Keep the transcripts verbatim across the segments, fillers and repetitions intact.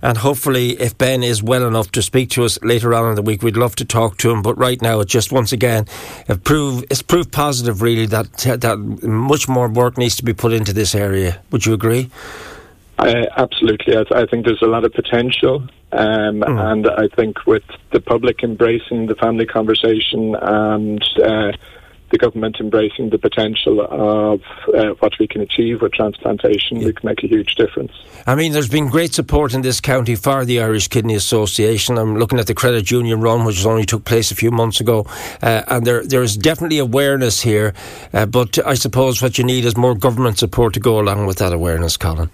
and hopefully if Ben is well enough to speak to us later on in the week, we'd love to talk to him. But right now it's just once again it prove, it's proof positive really that, that much more work needs to be put into this area. Would you agree? Uh, absolutely. I, th- I think there's a lot of potential, um, mm. and I think with the public embracing the family conversation and uh, the government embracing the potential of uh, what we can achieve with transplantation, yeah. we can make a huge difference. I mean, there's been great support in this county for the Irish Kidney Association. I'm looking at the Credit Union Run, which only took place a few months ago, uh, and there there is definitely awareness here, uh, but I suppose what you need is more government support to go along with that awareness, Colin.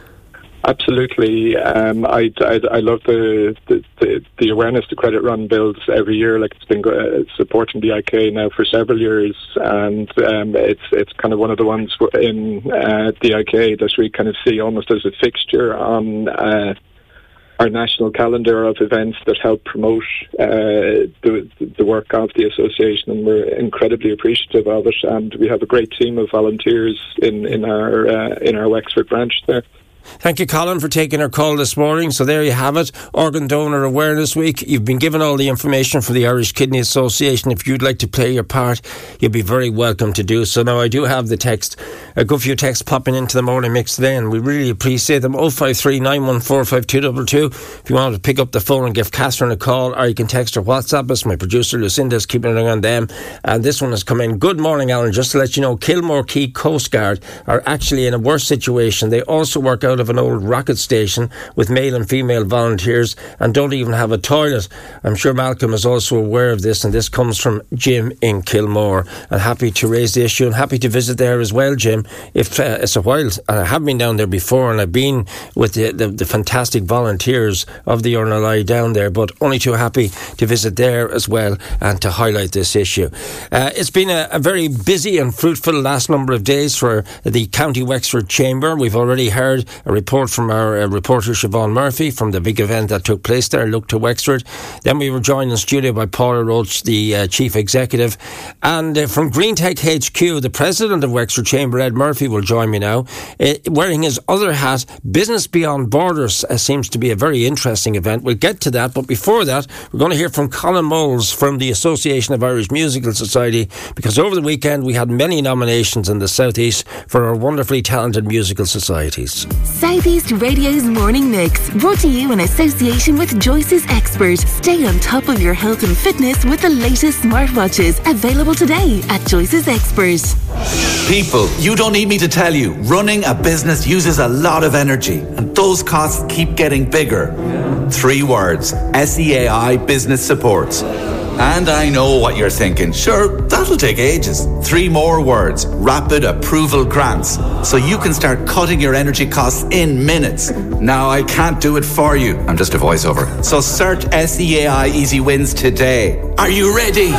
Absolutely. Um, I, I, I love the, the, the, the awareness the Credit Run builds every year. Like it's been uh, supporting the I K A now for several years, and um, it's it's kind of one of the ones in uh, the I K A that we kind of see almost as a fixture on uh, our national calendar of events that help promote uh, the, the work of the association, and we're incredibly appreciative of it. And we have a great team of volunteers in, in our uh, in our Wexford branch there. Thank you, Colin, for taking our call this morning. So there you have it, Organ Donor Awareness Week. You've been given all the information from the Irish Kidney Association. If you'd like to play your part, you'll be very welcome to do so. Now, I do have the text, a good few texts popping into the morning mix today, and we really appreciate them. oh five three, nine one four, five two two two. If you want to pick up the phone and give Catherine a call, or you can text or WhatsApp us. My producer Lucinda is keeping an eye on them. And this one has come in. Good morning, Alan. Just to let you know, Kilmore Quay Coast Guard are actually in a worse situation. They also work out of an old rocket station with male and female volunteers and don't even have a toilet. I'm sure Malcolm is also aware of this, and this comes from Jim in Kilmore. And happy to raise the issue and happy to visit there as well, Jim. If uh, it's a while, and I have been down there before, and I've been with the, the, the fantastic volunteers of the R N L I down there, but only too happy to visit there as well and to highlight this issue. Uh, it's been a, a very busy and fruitful last number of days for the County Wexford Chamber. We've already heard a report from our uh, reporter Siobhan Murphy from the big event that took place there, Look to Wexford. Then we were joined in studio by Paula Roach, the uh, Chief Executive. And uh, from Greentech H Q, the President of Wexford Chamber, Ed Murphy, will join me now. Uh, wearing his other hat, Business Beyond Borders uh, seems to be a very interesting event. We'll get to that, but before that, we're going to hear from Colin Moles from the Association of Irish Musical Society, because over the weekend we had many nominations in the South East for our wonderfully talented musical societies. South East Radio's Morning Mix, brought to you in association with Joyce's Expert. Stay on top of your health and fitness with the latest smartwatches, available today at Joyce's Expert. People, you don't need me to tell you, running a business uses a lot of energy, and those costs keep getting bigger. Three words: S E A I Business Supports. And I know what you're thinking. Sure, that'll take ages. Three more words: Rapid Approval Grants. So you can start cutting your energy costs in minutes. Now, I can't do it for you. I'm just a voiceover. So search S E A I Easy Wins today. Are you ready?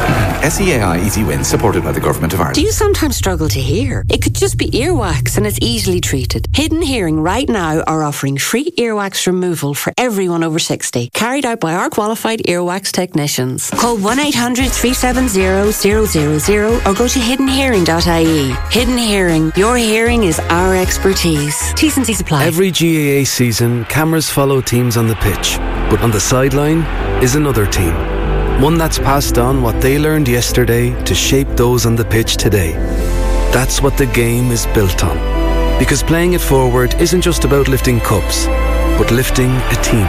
S E A I Easy Wins, supported by the Government of Ireland. Do you sometimes struggle to hear? It could just be earwax, and it's easily treated. Hidden Hearing right now are offering free earwax removal for everyone over sixty, carried out by our qualified earwax technicians. Call one eight hundred, three seven zero, zero zero zero or go to hidden hearing dot I E. Hidden Hearing, your hearing is our expertise. T's and C's apply. Every G A A season, cameras follow teams on the pitch, but on the sideline is another team. One that's passed on what they learned yesterday to shape those on the pitch today. That's what the game is built on. Because playing it forward isn't just about lifting cups, but lifting a team.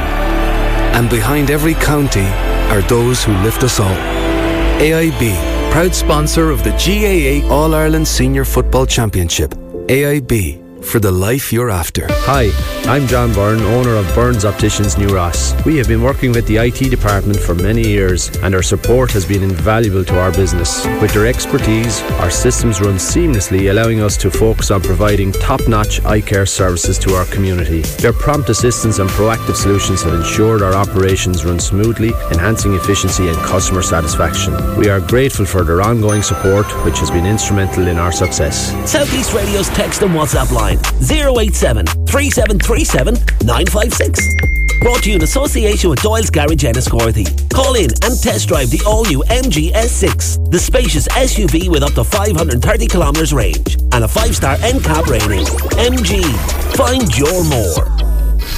And behind every county are those who lift us all. A I B, proud sponsor of the G A A All-Ireland Senior Football Championship. A I B, for the life you're after. Hi, I'm John Byrne, owner of Burns Opticians New Ross. We have been working with the I T department for many years, and our support has been invaluable to our business. With their expertise, our systems run seamlessly, allowing us to focus on providing top-notch eye care services to our community. Their prompt assistance and proactive solutions have ensured our operations run smoothly, enhancing efficiency and customer satisfaction. We are grateful for their ongoing support, which has been instrumental in our success. South East Radio's text and WhatsApp line zero eight seven, three seven three seven, nine five six. Brought to you in association with Doyle's Garage Enniscorthy. Call in and test drive the all-new M G S six, the spacious S U V with up to five hundred thirty kilometres range and a five-star N C A P rating. M G, find your more.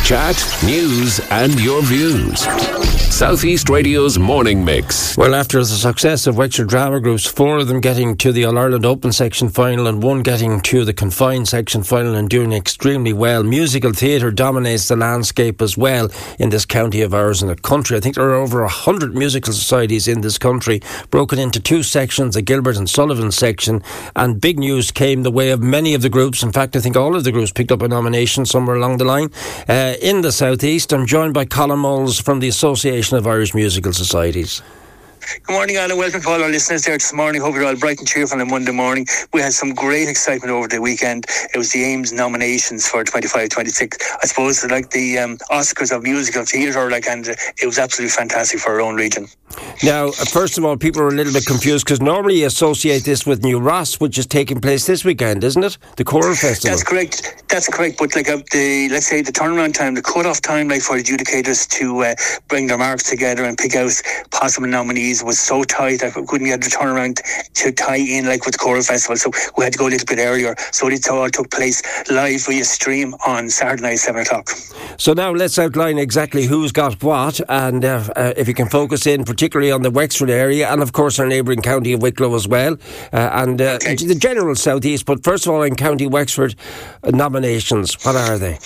Chat, news and your views. Southeast Radio's Morning Mix. Well, after the success of Wexford Drama Groups, four of them getting to the All-Ireland Open section final and one getting to the confined section final and doing extremely well, musical theatre dominates the landscape as well in this county of ours and the country. I think there are over one hundred musical societies in this country, broken into two sections, the Gilbert and Sullivan section, and big news came the way of many of the groups. In fact, I think all of the groups picked up a nomination somewhere along the line. Uh, in the southeast, I'm joined by Colin Moles from the Association of Irish Musical Societies. Good morning, Alan. Welcome to all our listeners there this morning. Hope you're all bright and cheerful on Monday morning. We had some great excitement over the weekend. It was the AIMS nominations for twenty-five twenty-six. I suppose like the um, Oscars of musical theatre, like, and uh, it was absolutely fantastic for our own region. Now, uh, first of all, people are a little bit confused because normally you associate this with New Ross, which is taking place this weekend, isn't it? The Choral Festival. That's correct. That's correct. But like uh, the let's say the turnaround time, the cut-off time, like for adjudicators to uh, bring their marks together and pick out possible nominees was so tight that we couldn't get the turnaround to tie in like with the Choral Festival, so we had to go a little bit earlier. So it all took place live via stream on Saturday night, seven o'clock. So now let's outline exactly who's got what, and uh, uh, if you can focus in particularly on the Wexford area and of course our neighbouring county of Wicklow as well, uh, and uh, okay. the general southeast. But first of all, in County Wexford, uh, nominations, what are they?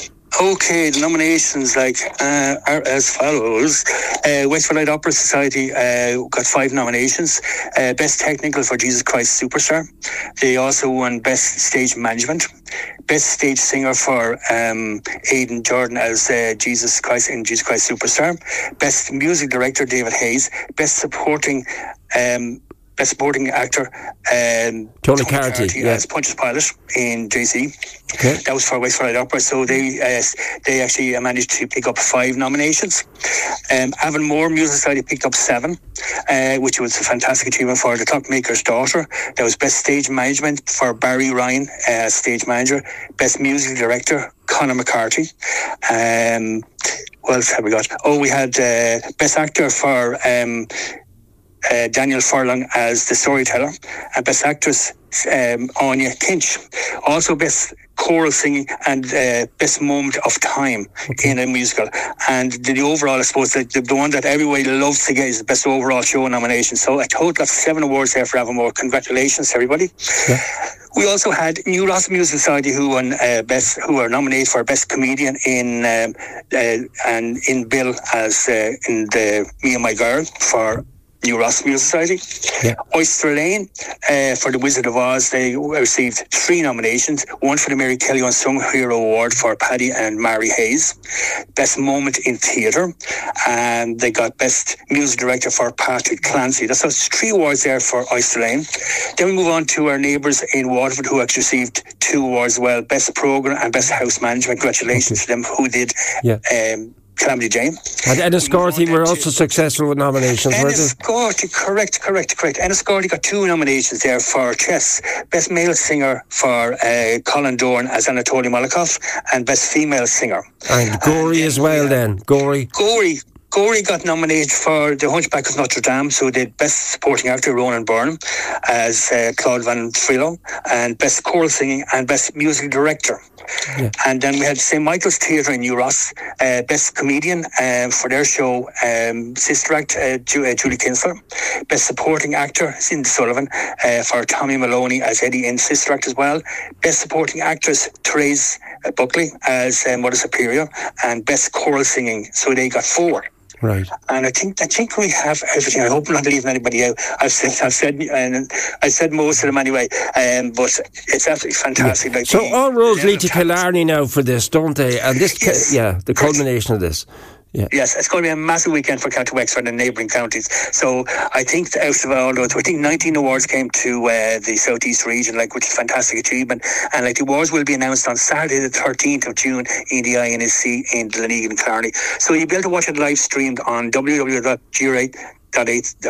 Okay, the nominations like uh, are as follows. Uh, Wexford Light Opera Society uh, got five nominations. Uh, Best Technical for Jesus Christ Superstar. They also won Best Stage Management. Best Stage Singer for um, Aidan Jordan as uh, Jesus Christ in Jesus Christ Superstar. Best Music Director David Hayes. Best Supporting um, Best Supporting Actor um, Tony, Tony Carty yeah. as Pontius Pilate in J C. Okay. That was for Wexford Light Opera, so they uh, they actually managed to pick up five nominations. Um, Avonmore Music Society picked up seven, uh, which was a fantastic achievement for The Clockmaker's Daughter. There was Best Stage Management for Barry Ryan as uh, Stage Manager. Best Music Director Conor McCarthy. Um, what else have we got? Oh, we had uh, Best Actor for Um, Uh, Daniel Furlong as the storyteller, and Best Actress um, Anya Kinch. Also Best Choral Singing and uh, Best Moment of Time okay. in a musical. And the, the overall, I suppose, the, the, the one that everybody loves to get is the Best Overall Show nomination. So a total of seven awards there for Avonmore. Congratulations to everybody. Yeah. We also had New Ross Music Society who won uh, best, who were nominated for Best Comedian in um, uh, and in Bill as uh, in the Me and My Girl for New Ross Music Society. Yeah. Oyster Lane uh, for The Wizard of Oz, they received three nominations, one for the Mary Kelly Unsung Hero Award for Paddy and Mary Hayes, Best Moment in Theatre, and they got Best Music Director for Patrick Clancy. That's those three awards there for Oyster Lane. Then we move on to our neighbours in Waterford who actually received two awards as well, Best Programme and Best House Management. Congratulations okay. to them who did yeah. um, Calamity Jane. And Enniscorthy were also successful with nominations, weren't they? Enniscorthy, correct, correct, correct. Enniscorthy got two nominations there for chess. Best Male Singer for uh, Colin Dorn as Anatoly Molokov, and Best Female Singer. And Gorey and, as well uh, then, Gorey. Gorey. Gorey got nominated for The Hunchback of Notre Dame, so they did Best Supporting Actor Ronan Byrne as uh, Claude Van Frillo, and Best Choral Singing and Best Music Director. Yeah. And then we had Saint Michael's Theatre in New Ross, uh, Best Comedian uh, for their show, um, Sister Act, uh, Ju- uh, Julie Kinsler. Best Supporting Actor, Cindy Sullivan, uh, for Tommy Maloney as Eddie in Sister Act as well. Best Supporting Actress, Therese uh, Buckley as uh, Mother Superior, and Best Choral Singing. So they got four. Right. And I think I think we have everything. I hope I'm not leaving anybody out. I've said I've said and I said most of them anyway. Um, but it's absolutely fantastic. Yeah. Like so the, all roads lead to Killarney now for this, don't they? And this, yes. ca- yeah, the culmination of this. Yeah. Yes, it's going to be a massive weekend for County Wexford and neighbouring counties. So I think out of all those, I think nineteen awards came to uh, the southeast region, like, which is a fantastic achievement. And like the awards will be announced on Saturday the thirteenth of June in the I N S C in Glenegan and Killarney. So you'll be able to watch it live streamed on w w w dot g r eight dot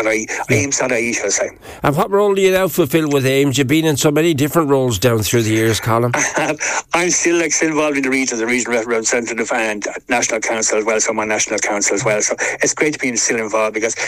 aims dot I E, shall I say. And what role do you now fulfil with AIMS? You've been in so many different roles down through the years, Colin. I'm still like still involved in the region, the regional representative and national council as well, so I'm on national council as well. So it's great to be still involved because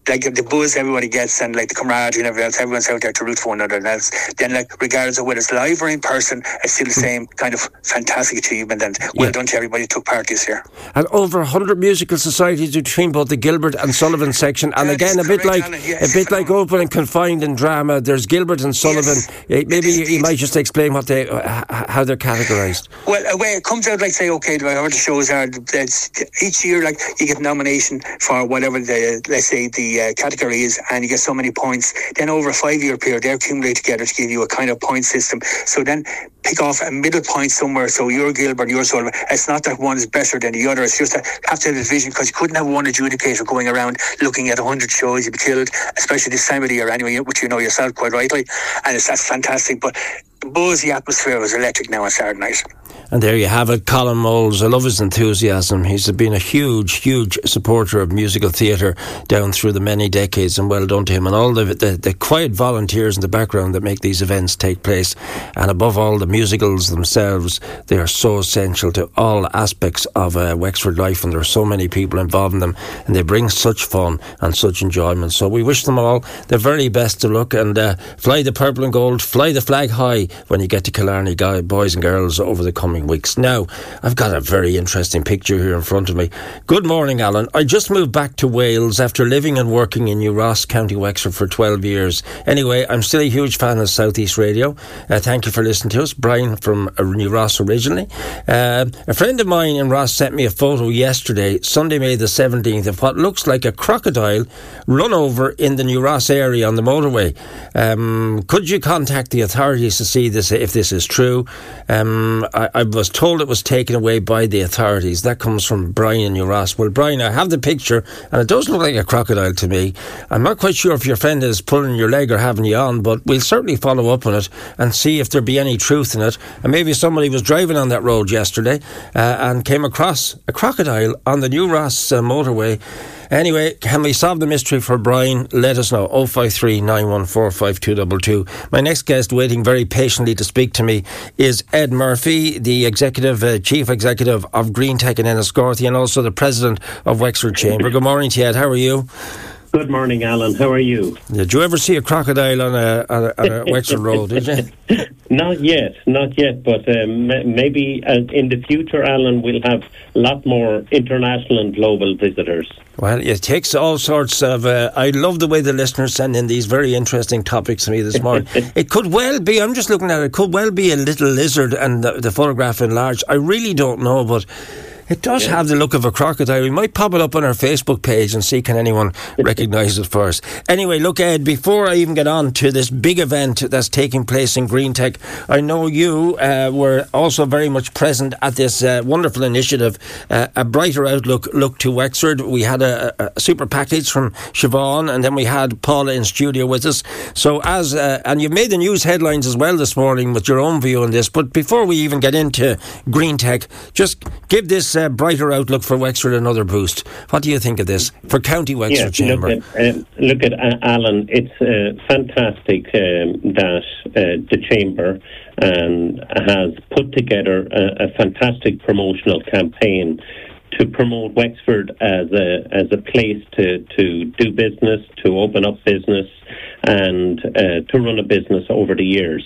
like the buzz everybody gets and like the camaraderie and everything else, everyone's out there to root for one another else. Then like regardless of whether it's live or in person, it's still the same kind of fantastic achievement, and well yeah. done to everybody who took part this year. And over one hundred musical societies between both the Gilbert and Sullivan section, and That's again a bit like Alan, yes. a bit like Open and Confined in drama. There's Gilbert and Sullivan. Yes. Maybe you, you might just explain what they how they're categorised. Well, a way it comes out like say, okay, whatever the shows are, each year like you get a nomination for whatever the let's say the uh, category is, and you get so many points. Then over a five-year period, they accumulate together to give you a kind of point system. So then pick off a middle point somewhere. So you're Gilbert, you're Sullivan. It's not that one is better than the other. It's just that you have to have a vision, because you couldn't have one adjudicator going around looking at one hundred shows. You'd be killed, especially this time of the year anyway, which you know yourself quite rightly. And it's that's fantastic. But the buzz, the atmosphere was electric now on Saturday night. And there you have it, Colin Moles. I love his enthusiasm. He's been a huge, huge supporter of musical theatre down through the many decades, and well done to him, and all the, the the quiet volunteers in the background that make these events take place. And above all, the musicals themselves, they are so essential to all aspects of uh, Wexford life, and there are so many people involved in them, and they bring such fun and such enjoyment. So we wish them all the very best of luck, and uh, fly the purple and gold, fly the flag high when you get to Killarney, guy, boys and girls, over the coming weeks. Now, I've got a very interesting picture here in front of me. Good morning, Alan. I just moved back to Wales after living and working in New Ross, County Wexford for twelve years. Anyway, I'm still a huge fan of South East Radio. Uh, thank you for listening to us. Brian from uh, New Ross originally. Uh, a friend of mine in Ross sent me a photo yesterday, Sunday, May the seventeenth, of what looks like a crocodile run over in the New Ross area on the motorway. Um, could you contact the authorities to see this, if this is true? Um, I, I was told it was taken away by the authorities. That comes from Brian in New Ross. Well, Brian, I have the picture, and it does look like a crocodile to me. I'm not quite sure if your friend is pulling your leg or having you on, but we'll certainly follow up on it and see if there be any truth in it. And maybe somebody was driving on that road yesterday uh, and came across a crocodile on the New Ross uh, motorway. Anyway, can we solve the mystery for Brian? Let us know. oh five three, nine one four, five two two two. My next guest, waiting very patiently to speak to me, is Ed Murphy, the executive, uh, chief executive of Green Tech in Enniscorthy, and also the president of Wexford Chamber. Good morning to you, Ed. How are you? Good morning, Alan. How are you? Did you ever see a crocodile on a, on a, on a Wexford road, did you? Not yet, not yet, but um, maybe uh, in the future, Alan, we'll have a lot more international and global visitors. Well, it takes all sorts of... Uh, I love the way the listeners send in these very interesting topics to me this morning. It could well be, I'm just looking at it, it could well be a little lizard and the, the photograph enlarged. I really don't know, but... It does yeah. have the look of a crocodile. We might pop it up on our Facebook page and see can anyone recognise it first. Anyway, look, Ed, before I even get on to this big event that's taking place in Green Tech, I know you uh, were also very much present at this uh, wonderful initiative, uh, A Brighter Outlook, Look to Wexford. We had a, a super package from Siobhan, and then we had Paula in studio with us. So as uh, and you've made the news headlines as well this morning with your own view on this. But before we even get into Green Tech, just give this Uh, brighter outlook for Wexford another boost. What do you think of this for County Wexford yeah, Chamber? Look at, uh, look at uh, Alan. It's uh, fantastic um, that uh, the Chamber um, has put together a, a fantastic promotional campaign to promote Wexford as a as a place to, to do business, to open up business, and uh, to run a business over the years.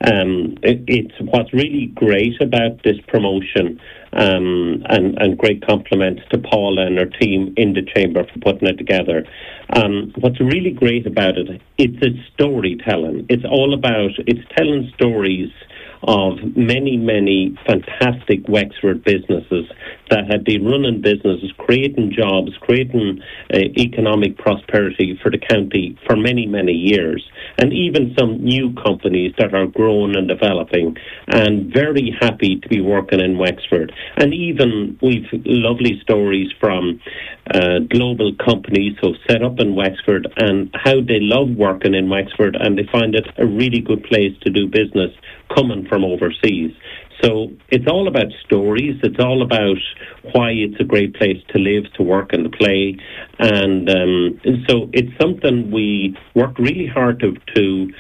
Um, it, it's what's really great about this promotion, um, and, and great compliments to Paula and her team in the Chamber for putting it together. Um, what's really great about it, it's a storytelling. It's all about, it's telling stories of many, many fantastic Wexford businesses that had been running businesses, creating jobs, creating uh, economic prosperity for the county for many, many years. And even some new companies that are growing and developing, and very happy to be working in Wexford. And even we've lovely stories from uh, global companies who've set up in Wexford and how they love working in Wexford, and they find it a really good place to do business coming from overseas. So it's all about stories. It's all about why it's a great place to live, to work and to play. And, um, and so it's something we worked really hard to, to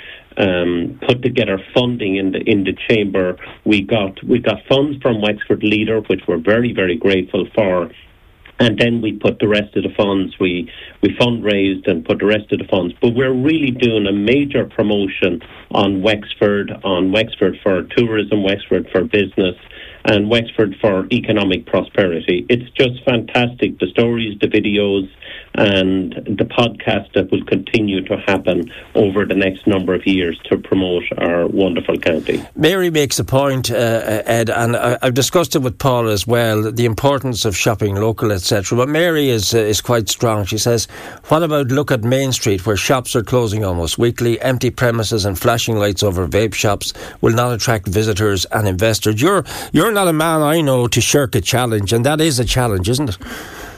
um, put together funding in the in the Chamber. We got we got funds from Wexford Leader, which we're very, very grateful for. And then we put the rest of the funds, we, we fundraised and put the rest of the funds. But we're really doing a major promotion on Wexford, on Wexford for tourism, Wexford for business, and Wexford for economic prosperity. It's just fantastic. The stories, the videos, and the podcast that will continue to happen over the next number of years to promote our wonderful county. Mary makes a point, uh, Ed, and I, I've discussed it with Paul as well, the importance of shopping local, et cetera. But Mary is uh, is quite strong. She says, what about look at Main Street, where shops are closing almost weekly, empty premises and flashing lights over vape shops will not attract visitors and investors. You're, you're not a man I know to shirk a challenge, and that is a challenge, isn't it?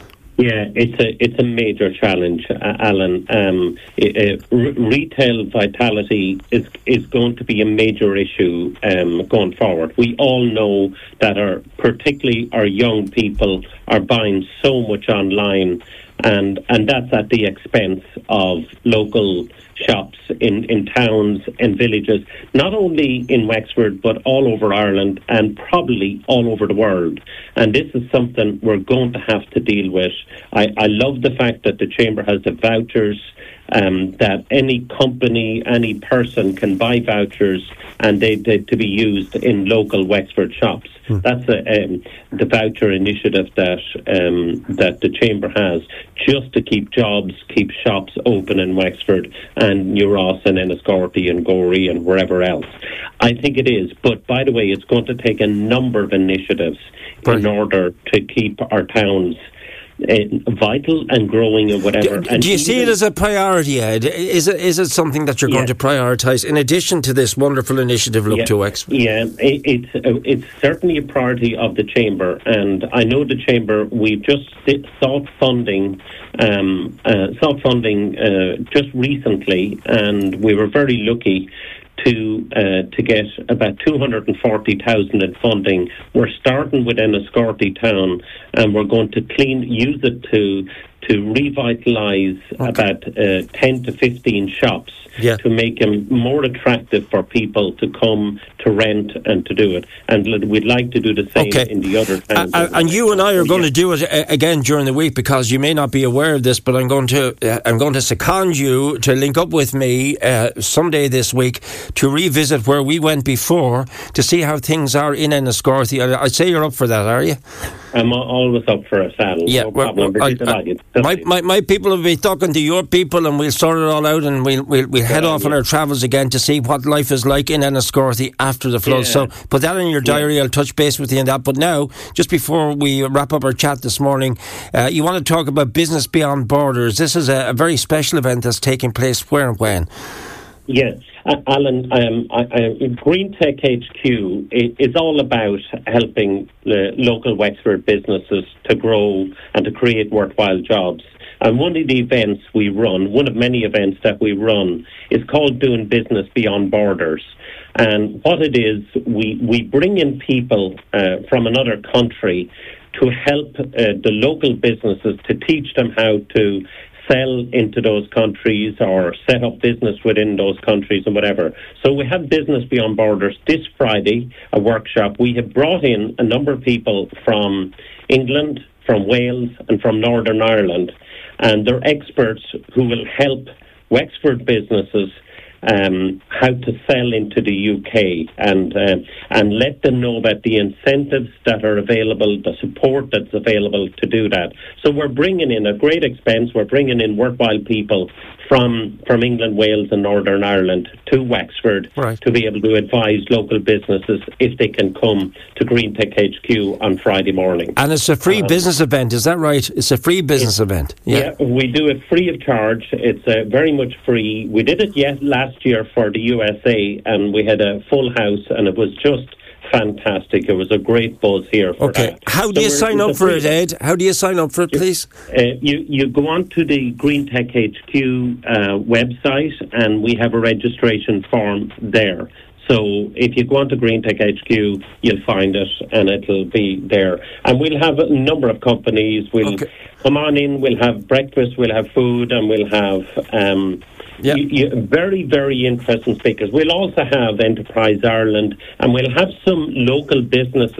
Yeah, it's a it's a major challenge, uh, Alan. Um, it, uh, r- retail vitality is is going to be a major issue um, going forward. We all know that our, particularly our young people, are buying so much online, and and that's at the expense of local shops in, in towns and villages, not only in Wexford, but all over Ireland and probably all over the world. And this is something we're going to have to deal with. I, I love the fact that the Chamber has the vouchers, um, that any company, any person can buy vouchers and they, they to be used in local Wexford shops. Mm. That's a, um, the voucher initiative that um, that the Chamber has, just to keep jobs, keep shops open in Wexford and New Ross and Enniscorthy and Gorey and wherever else. I think it is. But by the way, it's going to take a number of initiatives right. in order to keep our towns Uh, vital and growing and whatever. Do, and do you see it as a priority, Ed? Is it is it something that you're yeah. going to prioritise in addition to this wonderful initiative, Look yeah. to Wexford? Yeah, it, it's uh, it's certainly a priority of the Chamber, and I know the Chamber. We've just sought funding, um, uh, sought funding uh, just recently, and we were very lucky to uh, to get about two hundred forty thousand in funding. We're starting with Enniscorthy town, and we're going to clean use it to to revitalise okay. about uh, ten to fifteen shops yeah. to make them more attractive for people to come to rent and to do it. And we'd like to do the same okay. in the other towns. Uh, and you and I are going yeah. to do it uh, again during the week, because you may not be aware of this, but I'm going to uh, I'm going to second you to link up with me uh, someday this week to revisit where we went before, to see how things are in Enniscorthy. I, I'd say you're up for that, are you? I'm always up for a saddle. Yeah, no problem. I, I, my, my my people will be talking to your people, and we'll sort it all out, and we'll we'll, we'll head yeah, off yeah. on our travels again to see what life is like in Enniscorthy after the flood. Yeah. So put that in your diary. Yeah. I'll touch base with you on that. But now, just before we wrap up our chat this morning, uh, you want to talk about Business Beyond Borders. This is a, a very special event that's taking place where and when? Yes. Uh, Alan, um, I, I, Green Tech H Q is all about helping the local Wexford businesses to grow and to create worthwhile jobs. And one of the events we run, one of many events that we run, is called Doing Business Beyond Borders. And what it is, we, we bring in people uh, from another country to help uh, the local businesses, to teach them how to sell into those countries or set up business within those countries and whatever. So we have Business Beyond Borders this Friday, a workshop. We have brought in a number of people from England, from Wales and from Northern Ireland, and they're experts who will help Wexford businesses Um, how to sell into the U K and uh, and let them know about the incentives that are available, the support that's available to do that. So we're bringing in, at great expense, we're bringing in worthwhile people from from England, Wales and Northern Ireland to Wexford right. to be able to advise local businesses if they can come to Green Tech H Q on Friday morning. And it's a free um, business event, is that right? It's a free business event. Yeah. yeah, we do it free of charge. It's uh, very much free. We did it yet last year for the U S A, and we had a full house, and it was just fantastic. It was a great buzz here for okay. that. How do so you sign up for it, Ed? How do you sign up for it, please? Uh, you, you go on to the Green Tech H Q uh, website, and we have a registration form there. So if you go on to Green Tech H Q, you'll find it, and it'll be there. And we'll have a number of companies. We'll okay. come on in, we'll have breakfast, we'll have food, and we'll have... Um, Yeah. You, you, very, very interesting speakers. We'll also have Enterprise Ireland, and we'll have some local businesses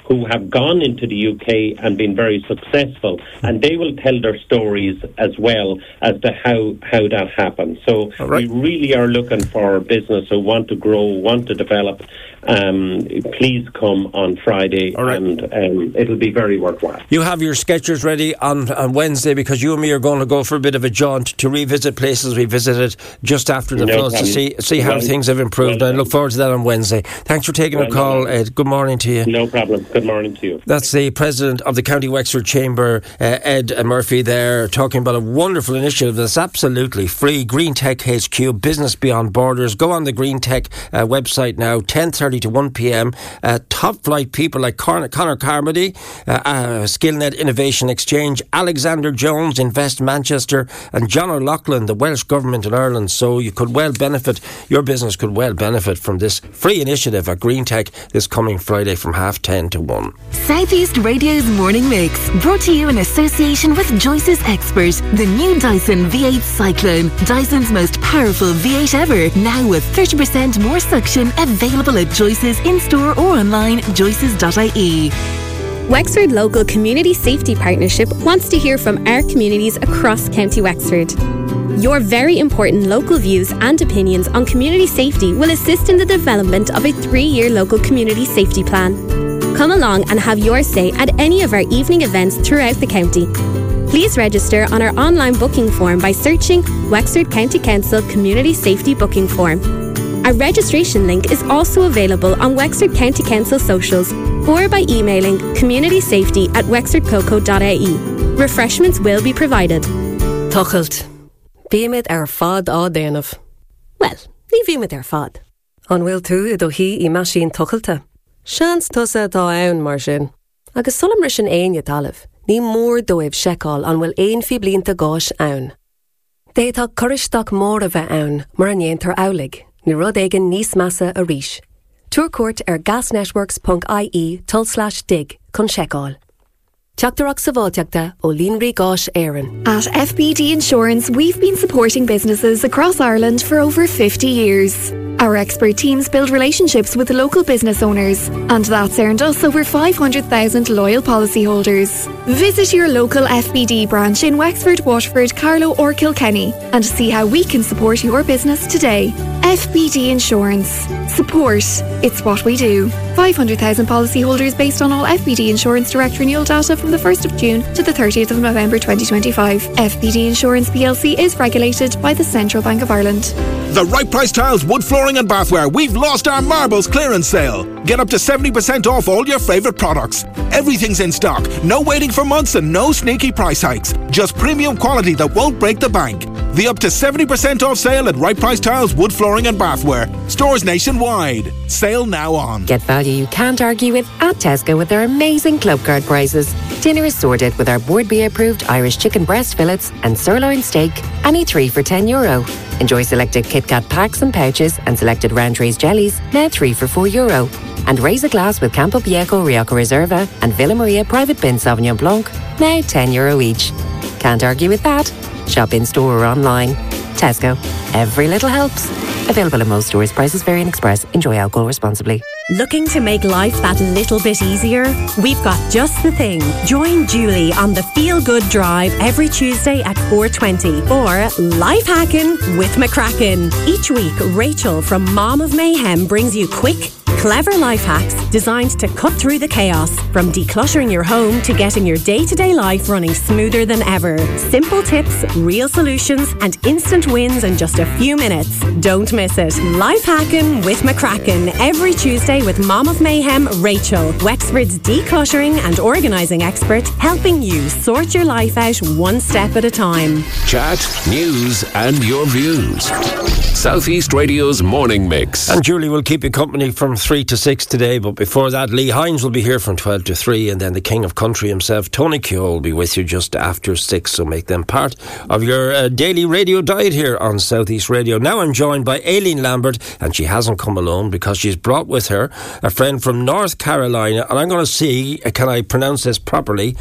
who have gone into the U K and been very successful, and they will tell their stories as well as to how, how that happened. So right. we really are looking for a business who want to grow, want to develop. Um, please come on Friday, right. and um, it'll be very worthwhile. You have your sketches ready on, on Wednesday, because you and me are going to go for a bit of a jaunt to revisit places we visited just after the no floods to see see how well, things have improved. Well, I look forward to that on Wednesday. Thanks for taking well, a call, Ed. Good morning to you. No problem. Good morning to you. That's the President of the County Wexford Chamber, uh, Ed Murphy there, talking about a wonderful initiative that's absolutely free. Green Tech H Q, Business Beyond Borders. Go on the Green Tech uh, website now, ten thirty to one p.m. Uh, top flight people like Conor, Conor Carmody, uh, uh, SkillNet Innovation Exchange, Alexander Jones, Invest Manchester, and John O'Loughlin, the Welsh Government in Ireland. So you could well benefit, your business could well benefit from this free initiative at Green Tech this coming Friday from half ten to one. Southeast Radio's Morning Mix, brought to you in association with Joyce's Expert, the new Dyson V eight Cyclone, Dyson's most powerful V eight ever, now with thirty percent more suction, available at Joyce's in-store or online, joyces dot I E. Wexford Local Community Safety Partnership wants to hear from our communities across County Wexford. Your very important local views and opinions on community safety will assist in the development of a three-year local community safety plan. Come along and have your say at any of our evening events throughout the county. Please register on our online booking form by searching Wexford County Council Community Safety Booking Form. Our registration link is also available on Wexford County Council socials or by emailing communitysafety at wexford coco dot I E. Refreshments will be provided. Tuchelt. Bíimid ar fad á déanamh. Well, ní bhíimid ar fad. An bhfuil tú I do hí I maisín tuchailte. Seans tusa dá ann mar sin. Agus sulam ris an aine talamh. Ní mór dóibh seicáil an bhfuil aon fi blianta gáis ann. Détá coristeach mór a bheith ann mar an éontar álaigh. Ní rud éigean níos massa a ríis. Tuaircuairt ar gasnetworks dot I E tull slash dig chun seicáil. Teachtarach sa bháilteachta ó Línrí Gáis Éireann. At F B D Insurance, we've been supporting businesses across Ireland for over fifty years. Our expert teams build relationships with local business owners, and that's earned us over five hundred thousand loyal policyholders. Visit your local F B D branch in Wexford, Waterford, Carlow or Kilkenny and see how we can support your business today. F B D Insurance. Support. It's what we do. five hundred thousand policyholders based on all F B D Insurance direct renewal data from the first of June to the thirtieth of November twenty twenty-five. F B D Insurance P L C is regulated by the Central Bank of Ireland. The Right Price Tiles, wood flooring and bathware. We've lost our marbles clearance sale. Get up to seventy percent off all your favourite products. Everything's in stock. No waiting for months and no sneaky price hikes. Just premium quality that won't break the bank. The up to seventy percent off sale at Right Price Tiles, wood flooring and bathware. Stores nationwide. Sale now on. Get value you can't argue with at Tesco with their amazing club card prices. Dinner is sorted with our Board B approved Irish chicken breast fillets and sirloin steak, any three for ten euro. Enjoy selected Kit Kat packs and pouches and selected Rantries jellies, now three for four euro. And raise a glass with Campo Viejo Rioja Reserva and Villa Maria Private Bin Sauvignon Blanc, now ten euro each. Can't argue with that. Shop in store or online. Tesco. Every little helps. Available in most stores. Prices vary and express. Enjoy alcohol responsibly. Looking to make life that little bit easier? We've got just the thing. Join Julie on the Feel Good Drive every Tuesday at four twenty or Life Hacking with McCracken. Each week, Rachel from Mom of Mayhem brings you quick, clever life hacks designed to cut through the chaos, from decluttering your home to getting your day-to-day life running smoother than ever. Simple tips, real solutions, and instant wins in just a few minutes. Don't miss it. Life Hacking with McCracken every Tuesday with Mom of Mayhem, Rachel, Wexford's decluttering and organising expert, helping you sort your life out one step at a time. Chat, news and your views. Southeast Radio's Morning Mix. And Julie will keep you company from three to six today, but before that, Lee Hines will be here from twelve to three, and then the King of Country himself, Tony Keogh, will be with you just after six, so make them part of your uh, daily radio diet here on Southeast Radio. Now I'm joined by Aileen Lambert, and she hasn't come alone because she's brought with her a friend from North Carolina, and I'm going to see, can I pronounce this properly?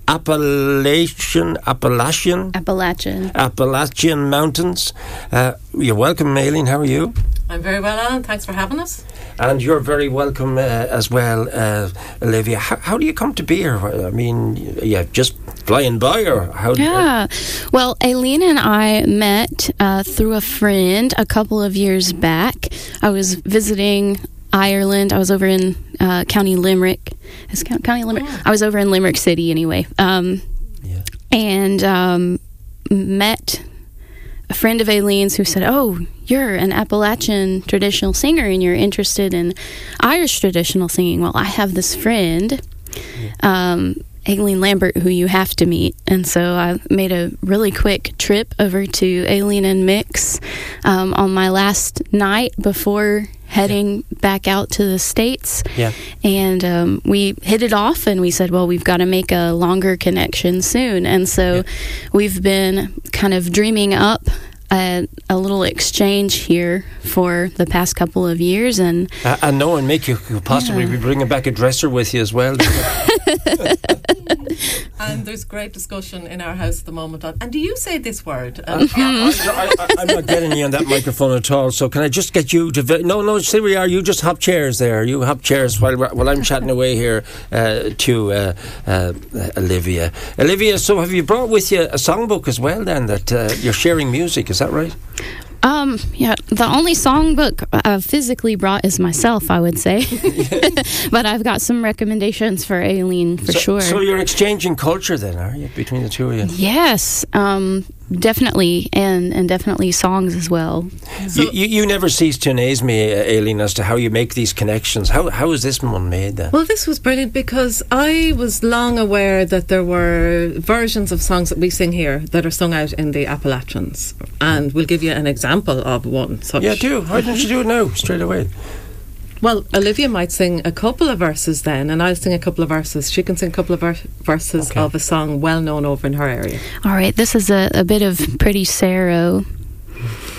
Appalachian, Appalachian, Appalachian, Appalachian Mountains. Uh, you're welcome, Aileen. How are you? I'm very well, Alan. Thanks for having us. And you're very welcome uh, as well, uh, Olivia. How, how do you come to be here? I mean, yeah, just flying by, or how? Yeah. Well, Aileen and I met uh, through a friend a couple of years back. I was visiting Ireland. I was over in uh, County Limerick. Is County Limerick? Oh. I was over in Limerick City anyway. Um, yeah. And um, met a friend of Aileen's who said, "Oh, you're an Appalachian traditional singer and you're interested in Irish traditional singing. Well, I have this friend, um, Aileen Lambert, who you have to meet." And so I made a really quick trip over to Aileen and Mick's um, on my last night before heading yeah. back out to the States. Yeah. And um, we hit it off and we said, well, we've got to make a longer connection soon. And so yeah. we've been kind of dreaming up a, a little exchange here for the past couple of years. And uh, and knowing Mick, you could possibly yeah. be bringing back a dresser with you as well. And there's great discussion in our house at the moment on, and do you say this word? Um, I, I, I, I'm not getting you on that microphone at all, so can I just get you to vi- no no see where you are, you just hop chairs there you hop chairs while, while I'm chatting away here uh, to uh, uh, Olivia Olivia so have you brought with you a songbook as well then, that uh, you're sharing music, is that right? Um, yeah, the only songbook I've physically brought is myself, I would say. But I've got some recommendations for Aileen, for so, sure. So you're exchanging culture then, are you, between the two of you? Yes, um, definitely, and, and definitely songs as well. So you, you, you never cease to amaze me, uh, Aileen, as to how you make these connections. How How is this one made then? Well, this was brilliant because I was long aware that there were versions of songs that we sing here that are sung out in the Appalachians. And we'll give you an example of one such. Yeah, do. Why don't you do it now, straight away? Well, Olivia might sing a couple of verses then, and I'll sing a couple of verses. She can sing a couple of ver- verses okay. of a song well known over in her area. All right, this is a, a bit of Pretty Sarah.